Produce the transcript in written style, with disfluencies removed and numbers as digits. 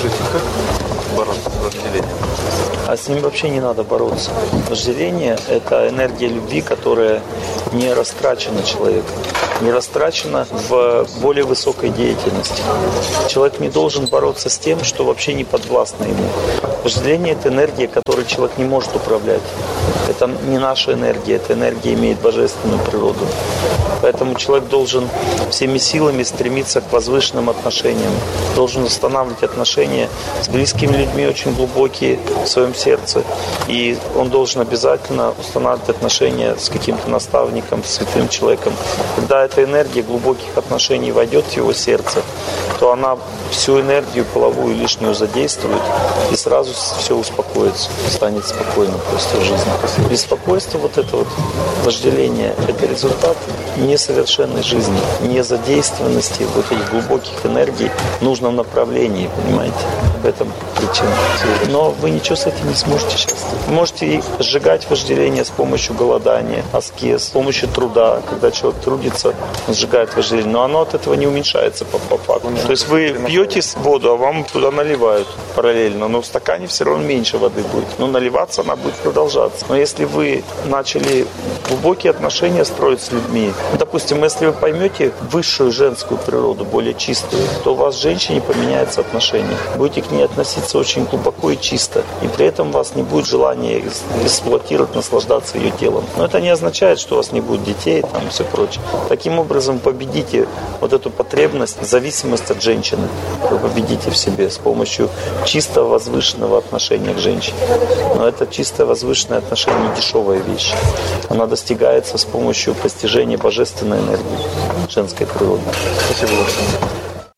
Скажите, как бороться с вожделением? А с ним вообще не надо бороться. Вожделение – это энергия любви, которая не растрачена человеком, не растрачена в более высокой деятельности. Человек не должен бороться с тем, что вообще не подвластно ему. Вожделение – это энергия, которой человек не может управлять. Это не наша энергия, эта энергия имеет божественную природу. Поэтому человек должен всеми силами стремиться к возвышенным отношениям, должен устанавливать отношения с близкими людьми, очень глубокие в своем сердце. И он должен обязательно устанавливать отношения с каким-то наставником, с святым человеком. Когда эта энергия глубоких отношений войдет в его сердце, то она всю энергию половую лишнюю задействует, и сразу все успокоится, станет спокойно просто в жизни. Беспокойство, вот это вот вожделение, это результат несовершенной жизни, незадействованности вот этих глубоких энергий в нужном направлении, понимаете? В этом причина. Но вы ничего с этим не сможете сейчас. Вы можете сжигать вожделение с помощью голодания, аскез, с помощью труда. Когда человек трудится, он сжигает вожделение. Но оно от этого не уменьшается по факту. То есть вы пьете воду, а вам туда наливают параллельно. Но в стакане все равно меньше воды будет. Но наливаться она будет продолжаться. Но если вы начали глубокие отношения строить с людьми, допустим, если вы поймете высшую женскую природу, более чистую, то у вас с женщиной поменяется отношение. Будете к ней относиться очень глубоко и чисто. И при этом у вас не будет желания эксплуатировать, наслаждаться ее телом. Но это не означает, что у вас не будет детей там, и все прочее. Таким образом, победите вот эту потребность, зависимость от женщины. Вы победите в себе с помощью чистого возвышенного отношения к женщине. Но это чистое возвышенное отношение не дешевая вещь. Она достигается с помощью постижения божественной энергии женской природы. Спасибо большое.